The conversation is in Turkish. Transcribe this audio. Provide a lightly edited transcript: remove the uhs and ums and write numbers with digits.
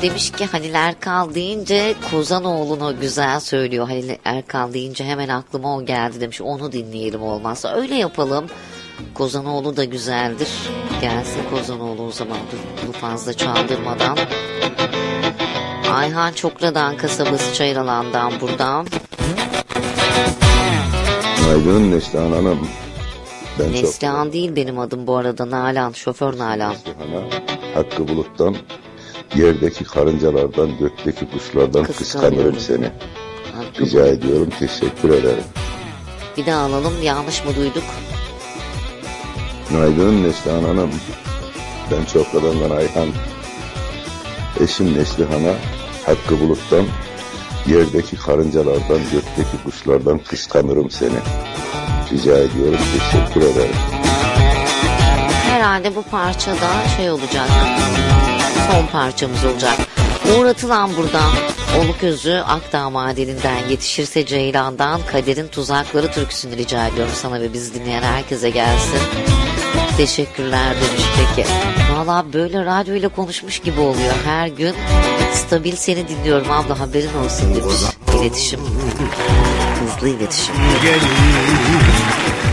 Demiş ki Halil Erkal deyince Kozanoğlu'nu güzel söylüyor. Halil Erkal deyince hemen aklıma o geldi demiş. Onu dinleyelim olmazsa. Öyle yapalım. Kozanoğlu da güzeldir. Gelsin Kozanoğlu o zaman. Bunu fazla çaldırmadan. Ayhan Çokra'dan, kasabası Çayıralan'dan buradan. Günaydın Neslihan Hanım. Neslihan değil benim adım bu arada. Nalan, şoför Nalan. Neslihan'a Hakkı Bulut'tan, yerdeki karıncalardan, gökteki kuşlardan kıskanırım seni. Hakkı Rica ediyorum, teşekkür ederim. Bir daha alalım, yanlış mı duyduk? Günaydın Neslihan Hanım. Ben Çokra'dan Ayhan. Eşim Neslihan'a Hakkı Bulut'tan, yerdeki karıncalardan, gökteki kuşlardan kıskanırım seni. Rica ediyorum, teşekkür ederim. Herhalde bu parçada olacak. Son parçamız olacak. Uğur Atılan buradan. Oluk Özü Akdağ Madeni'nden, Yetişirse Ceylan'dan Kaderin Tuzakları türküsünü rica ediyorum sana ve bizi dinleyen herkese gelsin. Teşekkürler demiş peki. Valla böyle radyoyla konuşmuş gibi oluyor. Her gün stabil seni dinliyorum abla, haberin olsun demiş. İletişim. Hızlı iletişim.